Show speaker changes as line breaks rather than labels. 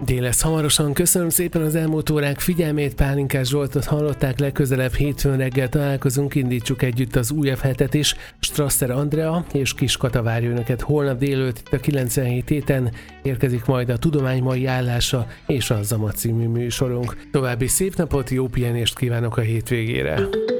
Dél lesz hamarosan. Köszönöm szépen az elmúlt órák figyelmét, Pálinkás Zsoltot hallották, legközelebb hétfőn reggel találkozunk, indítsuk együtt az újabb hetet is. Strasser Andrea és Kis Kata várja önöket holnap délőtt itt a 97 héten, érkezik majd a Tudomány mai állása és a Zama című műsorunk. További szép napot, jó pihenést kívánok a hétvégére!